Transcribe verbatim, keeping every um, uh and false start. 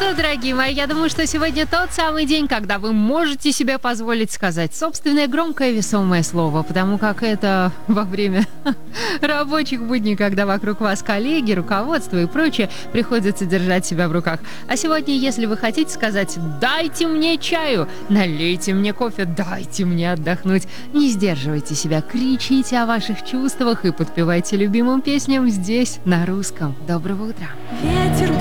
что, дорогие мои, я думаю, что сегодня тот самый день, когда вы можете себе позволить сказать собственное громкое весомое слово, потому как это во время рабочих будней, когда вокруг вас коллеги, руководство и прочее, приходится держать себя в руках. А сегодня, если вы хотите сказать «дайте мне чаю», «налейте мне кофе», «дайте мне отдохнуть», не сдерживайте себя, кричите о ваших чувствах и подпевайте любимым песням здесь, на русском. Доброго утра! Ветер